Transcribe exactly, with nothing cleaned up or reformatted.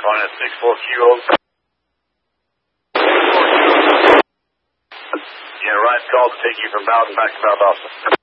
One six four Kilo. Yeah, right call to take you from Bowden back to South Austin.